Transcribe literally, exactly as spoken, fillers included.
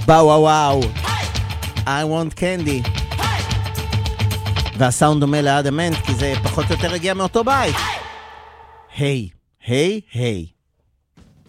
באו וואו, I want candy. והסאונד דומה לאדמנט, כי זה פחות או יותר הגיע מאותו בית. היי, היי, היי.